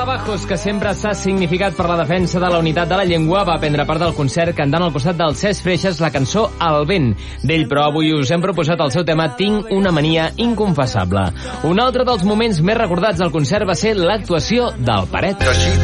Escarabajos, que sempre s'ha significat per la defensa de la unitat de la llengua, va prendre part del concert cantant al costat del Cesc Freixas la cançó El vent. D'ell, però, avui us hem proposat el seu tema Tinc una mania inconfessable. Un altre dels moments més recordats del concert va ser l'actuació del Peret.